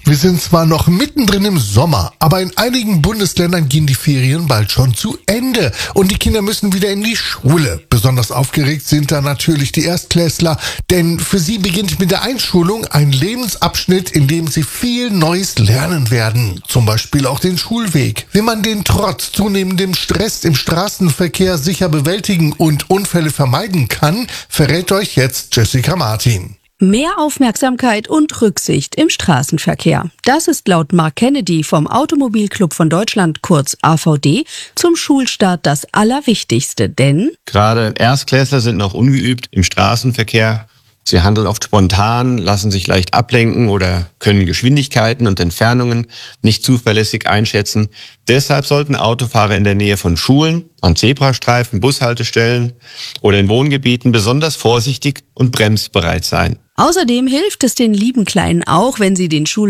Wir sind zwar noch mittendrin im Sommer, aber in einigen Bundesländern gehen die Ferien bald schon zu Ende und die Kinder müssen wieder in die Schule. Besonders aufgeregt sind da natürlich die Erstklässler, denn für sie beginnt mit der Einschulung ein Lebensabschnitt, in dem sie viel Neues lernen werden. Zum Beispiel auch den Schulweg. Wie man den trotz zunehmendem Stress im Straßenverkehr sicher bewältigen und Unfälle vermeiden kann, verrät euch jetzt Jessica Martin. Mehr Aufmerksamkeit und Rücksicht im Straßenverkehr. Das ist laut Mark Kennedy vom Automobilclub von Deutschland, kurz AVD, zum Schulstart das Allerwichtigste, denn gerade Erstklässler sind noch ungeübt im Straßenverkehr. Sie handeln oft spontan, lassen sich leicht ablenken oder können Geschwindigkeiten und Entfernungen nicht zuverlässig einschätzen. Deshalb sollten Autofahrer in der Nähe von Schulen, an Zebrastreifen, Bushaltestellen oder in Wohngebieten besonders vorsichtig und bremsbereit sein. außerdem hilft es den lieben Kleinen auch, wenn sie den